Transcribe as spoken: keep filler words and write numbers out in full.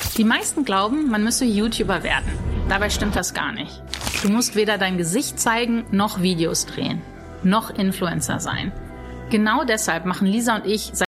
Die meisten glauben, man müsse YouTuber werden. Dabei stimmt das gar nicht. Du musst weder dein Gesicht zeigen, noch Videos drehen, noch Influencer sein. Genau deshalb machen Lisa und ich